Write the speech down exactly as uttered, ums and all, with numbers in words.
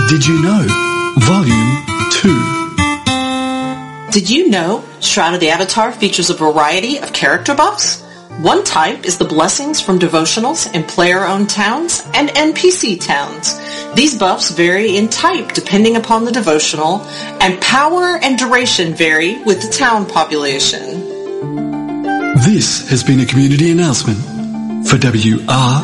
Did You Know? Volume two. Did you know Shroud of the Avatar features a variety of character buffs? One type is the blessings from devotionals in player-owned towns and N P C towns. These buffs vary in type depending upon the devotional, and power and duration vary with the town population. This has been a community announcement for W R